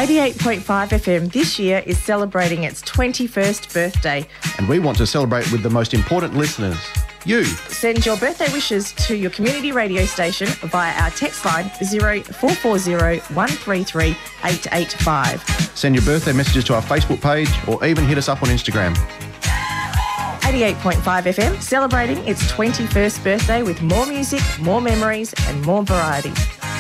88.5 FM this year is celebrating its 21st birthday. And we want to celebrate with the most important listeners, you. Send your birthday wishes to your community radio station via our text line 0440 133 885. Send your birthday messages to our Facebook page or even hit us up on Instagram. 88.5 FM, celebrating its 21st birthday with more music, more memories and more variety.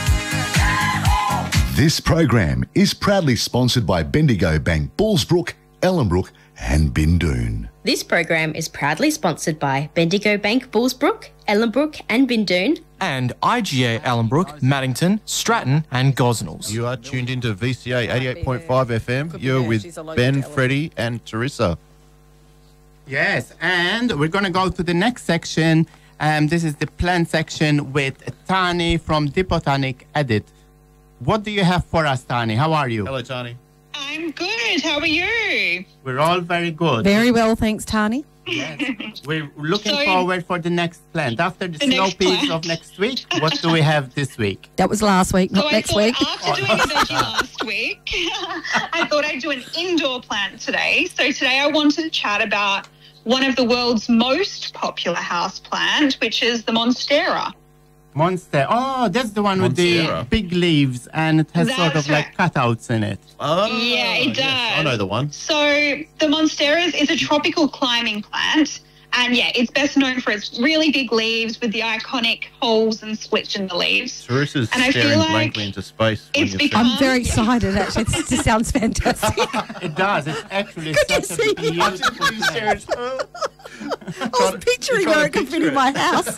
This program is proudly sponsored by Bendigo Bank, Bullsbrook, Ellenbrook and Bindoon. This program is proudly sponsored by Bendigo Bank, Bullsbrook, Ellenbrook and Bindoon. And IGA Ellenbrook, Maddington, Stratton and Gosnells. You are tuned into VCA 88.5 FM. You're with Ben, Freddie and Teresa. Yes, and we're going to go to the next section. This is the plant section with Tani from The Botanic Edit. What do you have for us, Tani? How are you? Hello, Tani. I'm good. How are you? We're all very good. Very well, thanks, Tani. Yes. We're looking forward for the next plant. After the snow peas of next week, what do we have this week? That was last week, not next week. After doing a veggie last week, I thought I'd do an indoor plant today. So today I wanted to chat about one of the world's most popular house plant, which is the Monstera. Monstera. Oh, that's the one with the big leaves and it has sort of like cutouts in it. Oh, yeah, it does. Yes, I know the one. So the Monstera is a tropical climbing plant. And yeah, it's best known for its really big leaves with the iconic holes and splits in the leaves. Teresa's staring blankly into space. I'm very excited, actually. It just sounds fantastic. It does. It's actually Could you such see a beautiful plant. I was picturing where it could fit in my house.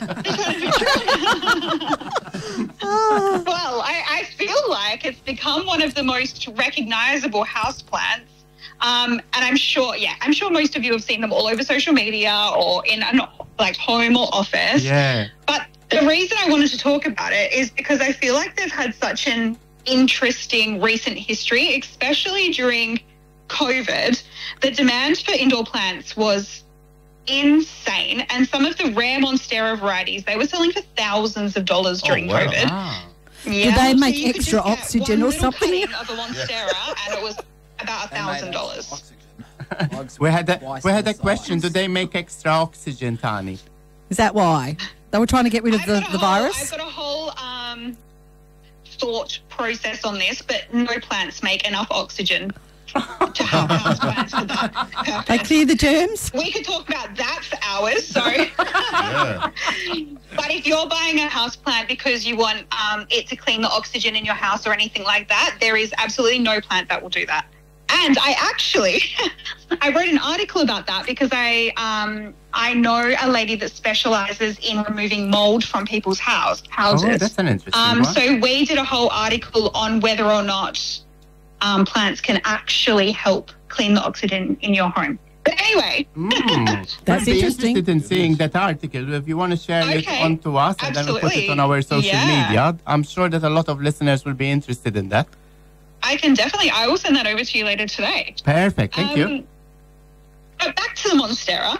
Well, I feel like it's become one of the most recognisable houseplants. And I'm sure most of you have seen them all over social media or in like home or office. Yeah. But the reason I wanted to talk about it is because I feel like they've had such an interesting recent history, especially during COVID. The demand for indoor plants was insane. And some of the rare Monstera varieties, they were selling for thousands of dollars during COVID. Wow. Yeah. Did they make you could extra just get oxygen one or little something? cutting of a Monstera and it was about $1,000. We had a question. Do they make extra oxygen, Tani? Is that why? They were trying to get rid of the virus? I've got a whole thought process on this, but no plants make enough oxygen to help house plants for that purpose. They clear the germs? We could talk about that for hours, so. Yeah. But if you're buying a house plant because you want it to clean the oxygen in your house or anything like that, there is absolutely no plant that will do that. And I actually, I wrote an article about that because I know a lady that specialises in removing mould from people's houses. Oh, that's an interesting one. So we did a whole article on whether or not plants can actually help clean the oxygen in your home. But anyway. That's I'd be interesting. interested in seeing that article. If you want to share it on to us and then we'll put it on our social media. I'm sure that a lot of listeners will be interested in that. I will send that over to you later today. Perfect, thank you. But back to the Monstera.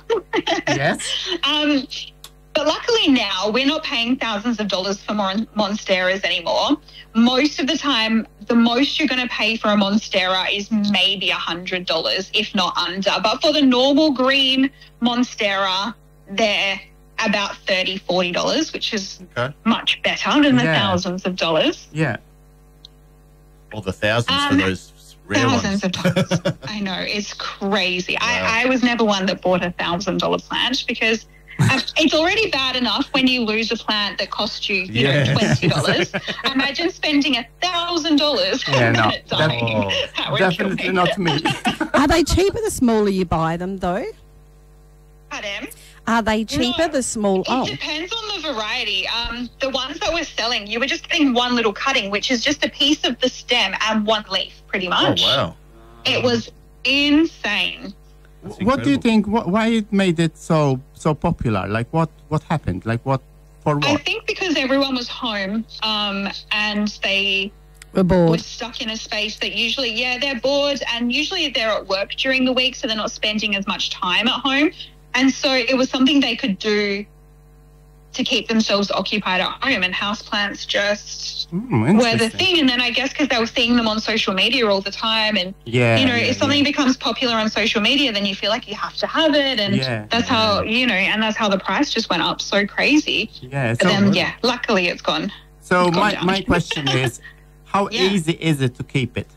Yes. But luckily now we're not paying thousands of dollars for Monsteras anymore. Most of the time, the most you're going to pay for a Monstera is maybe $100, if not under. But for the normal green Monstera, they're about $30, $40, which is much better than the thousands of dollars. Yeah. Or the thousands for those rare thousands ones. of dollars. I know, it's crazy. Wow. I was never one that bought a $1,000 plant because it's already bad enough when you lose a plant that cost you, $20. Imagine spending $1,000 and then it dying. Definitely not me. Are they cheaper the smaller you buy them, though? Pardon? Are they cheaper the small? It depends on the variety. The ones that we're selling, you were just getting one little cutting, which is just a piece of the stem and one leaf, pretty much. Oh, wow. It was insane. What do you think? Why it made it so popular? Like what happened? Like for what? I think because everyone was home and they were bored. Were stuck in a space that usually, they're bored and usually they're at work during the week, so they're not spending as much time at home. And so it was something they could do to keep themselves occupied at home, and houseplants just were the interesting. thing. And then I guess because they were seeing them on social media all the time, and if something becomes popular on social media, then you feel like you have to have it, and that's how and that's how the price just went up so crazy. But then luckily it's gone. So my question is, how easy is it to keep it?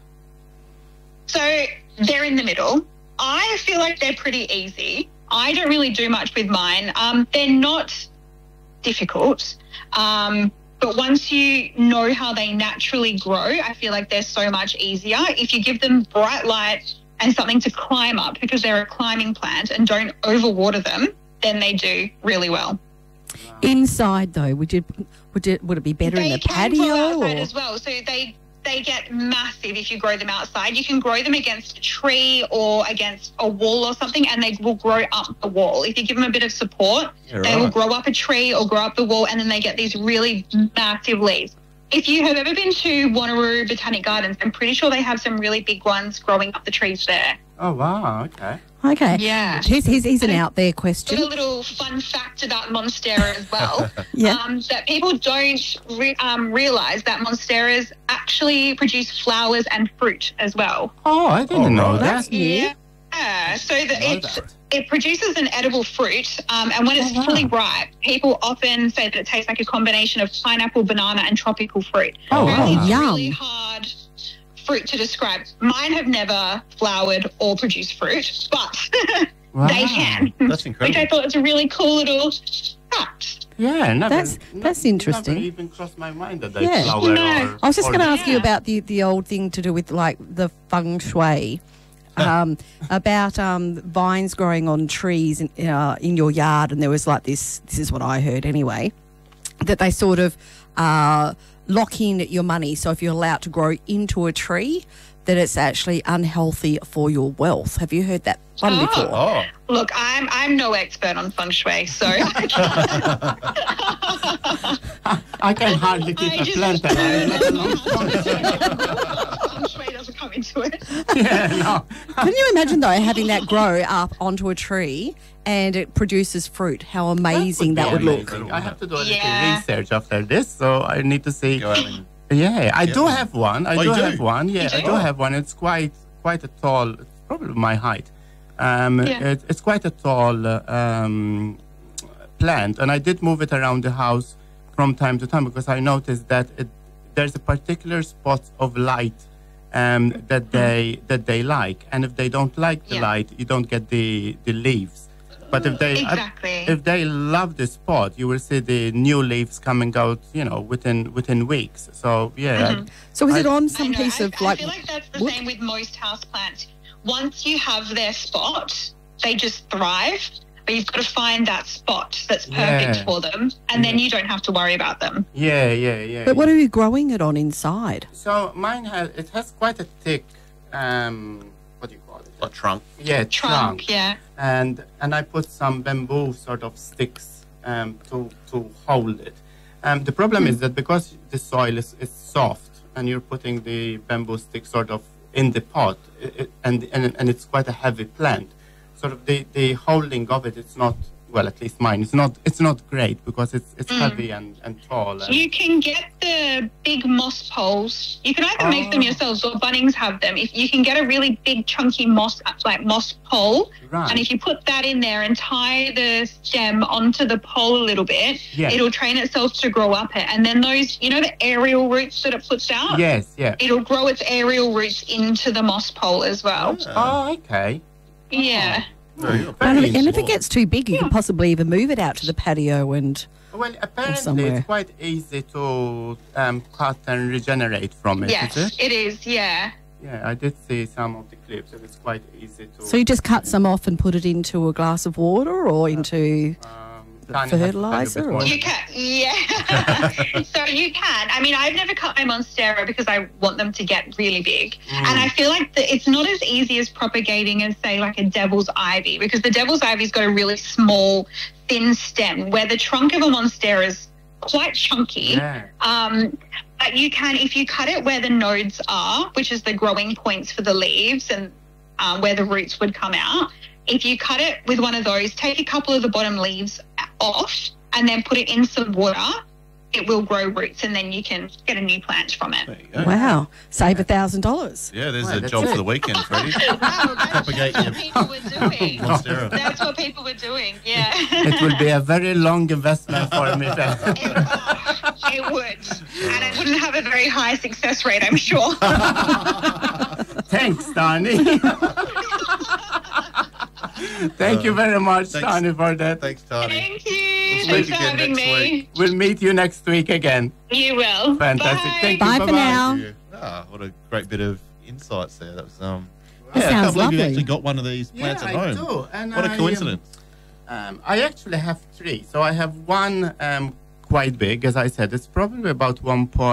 So they're in the middle. I feel like they're pretty easy. I don't really do much with mine. They're not difficult. But once you know how they naturally grow, I feel like they're so much easier. If you give them bright light and something to climb up, because they're a climbing plant, and don't overwater them, then they do really well. Inside though, would it be better in the patio? They can grow outside as well. So they get massive if you grow them outside. You can grow them against a tree or against a wall or something, and they will grow up the wall. If you give them a bit of support, they will grow up a tree or grow up the wall, and then they get these really massive leaves. If you have ever been to Wanneroo Botanic Gardens, I'm pretty sure they have some really big ones growing up the trees there. Oh, wow. Okay. Okay. Yeah. Here's an out there question. Got a little fun fact about Monstera as well. That people don't realise that Monsteras actually produce flowers and fruit as well. Oh, I didn't know that. That's new. Yeah. So it produces an edible fruit, and when it's fully ripe, people often say that it tastes like a combination of pineapple, banana, and tropical fruit. Oh, wow. It's Yum. really hard fruit to describe. Mine have never flowered or produced fruit, but they can. That's incredible. Which I thought was a really cool little fact. Yeah, that's interesting. Never even crossed my mind that they flower. No. I was just going to ask you about the old thing to do with like the feng shui. About vines growing on trees in your yard, and there was like this is what I heard anyway, that they sort of lock in your money. So if you're allowed to grow into a tree, that it's actually unhealthy for your wealth. Have you heard that one before? Oh. Look, I'm no expert on feng shui, so I can hardly keep a plant alive. Feng shui doesn't come into it. Can you imagine though having that grow up onto a tree and it produces fruit? How amazing that would look. I have to do a little research after this, so I need to see. Yeah, I do have one. I do have one. Yeah, I do have one. It's quite a tall. It's probably my height. It's quite a tall plant, and I did move it around the house from time to time because I noticed that there's a particular spot of light that they like, and if they don't like the light, you don't get the leaves. But if they love the spot, you will see the new leaves coming out, within weeks. So So is it on some piece of I feel like that's the same with most houseplants. Once you have their spot, they just thrive. But you've got to find that spot that's perfect for them, and then you don't have to worry about them. Yeah. But what are you growing it on inside? So mine has quite a thick, what do you call it? A trunk. Yeah, trunk. Yeah. And I put some bamboo sort of sticks to hold it. The problem is that because the soil is soft and you're putting the bamboo stick sort of in the pot, and it's quite a heavy plant. Sort of the holding of it, it's not, well, at least mine, it's not great because it's heavy and tall. And you can get the big moss poles. You can either make them yourselves or Bunnings have them. If you can get a really big chunky moss pole, and if you put that in there and tie the stem onto the pole a little bit, it'll train itself to grow up it. And then those, the aerial roots that it puts out? Yes. It'll grow its aerial roots into the moss pole as well. Oh, okay. Yeah. And if it gets too big, you can possibly even move it out to the patio and. Well, apparently it's quite easy to cut and regenerate from it. Yes, is it? It is. Yeah. Yeah, I did see some of the clips, and it's quite easy to. So you just cut some off and put it into a glass of water or into fertilizer? Or? You can, so you can. I mean, I've never cut my Monstera because I want them to get really big. And I feel like it's not as easy as propagating as, say, like a devil's ivy, because the devil's ivy's got a really small, thin stem, where the trunk of a Monstera is quite chunky. But you can, if you cut it where the nodes are, which is the growing points for the leaves and where the roots would come out, if you cut it with one of those, take a couple of the bottom leaves off and then put it in some water, it will grow roots, and then you can get a new plant from it. There you go. Wow. Save $1,000. Yeah, there's a that's job it. for the weekend, Freddie. Wow, that's Propagate what your people were doing. Monstera. That's what people were doing, yeah. It will be a very long investment for me. It would. And it wouldn't have a very high success rate, I'm sure. Thanks, Tani. Thank you very much, Thanks. Tani, for that. Thanks, Tani. Thank you. We'll Thanks speak for again having next me. week. We'll meet you next week again. You will. Fantastic. Bye. Thank you. Bye for Bye-bye. now. Ah, what a great bit of insights there. That was That I sounds can't believe lovely. you actually got one of these plants at I home. do. And What a coincidence. I actually have 3. So I have one quite big, as I said. It's probably about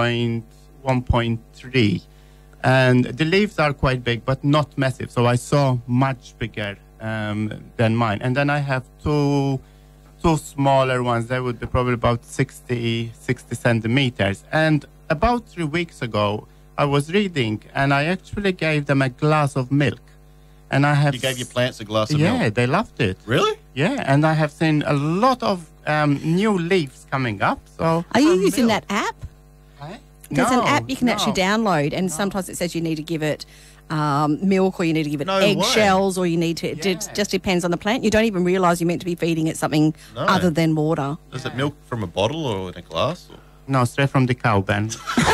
1.3. And the leaves are quite big, but not massive. So I saw much bigger than mine. And then I have two smaller ones. They would be probably about 60 centimeters. And about 3 weeks ago, I was reading, and I actually gave them a glass of milk. And I have You gave your plants a glass of yeah, milk. they loved it. Really? Yeah, and I have seen a lot of new leaves coming up. So Are you from using milk- that app? Huh? There's an No, app you can actually no. download, and sometimes it says you need to give it milk, or you need to give it No way. eggshells, or you need to. It just depends on the plant. You don't even realise you're meant to be feeding it something No. other than water. Is it milk from a bottle or in a glass? Or? No, straight from the cow, Ben.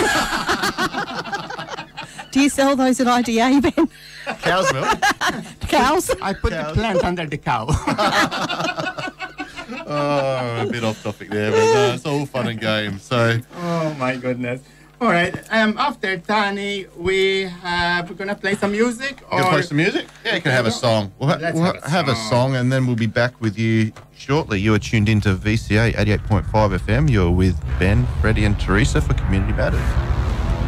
Do you sell those at IDA, Ben? Cow's milk? Cows? I put the plant under the cow. Oh, a bit off topic there, but no, it's all fun and games. So, Oh my goodness. All right. After Tani, we're gonna play some music. you gonna play some music? Yeah, you can have a song. We'll, Let's we'll have a have a song, and then we'll be back with you shortly. You are tuned into VCA 88.5 FM. You're with Ben, Freddie, and Teresa for Community Matters.